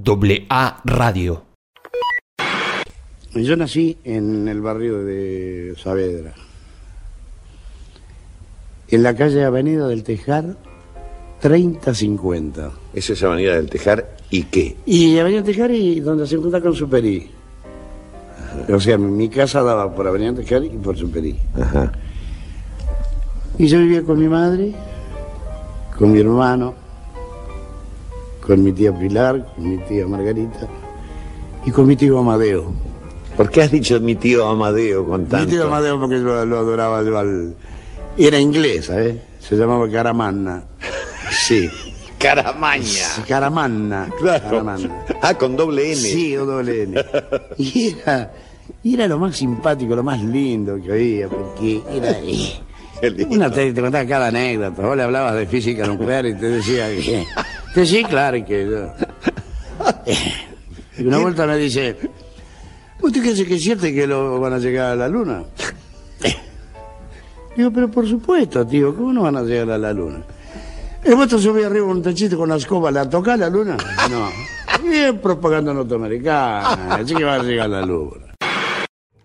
AA Radio. Yo nací en el barrio de Saavedra, en la calle Avenida del Tejar, 3050. ¿Esa es Avenida del Tejar y qué? Y Avenida del Tejar y donde se encuentra con Superí. O sea, mi casa daba por Avenida del Tejar y por Superí. Ajá. Y yo vivía con mi madre, con mi hermano, con mi tía Pilar, con mi tía Margarita y con mi tío Amadeo. ¿Por qué has dicho mi tío Amadeo con tanto? Mi tío Amadeo porque yo lo adoraba yo al... Era inglés, ¿sabes? Se llamaba Caramanna. Sí. Caramaña. Caramanna. Claro. Caramanna. Ah, con doble N. Sí, o doble N. Y era lo más simpático, lo más lindo que oía, porque era... te contaba cada anécdota. Vos le hablabas de física nuclear y te decía que sí, claro, que yo... Y una vuelta me dice... ¿Usted cree que es cierto que lo van a llegar a la luna? Digo, pero por supuesto, tío, ¿cómo no van a llegar a la luna? ¿El vuestro subía arriba un techito con la escoba, ¿la toca la luna? No. Bien propaganda norteamericana, así que va a llegar a la luna.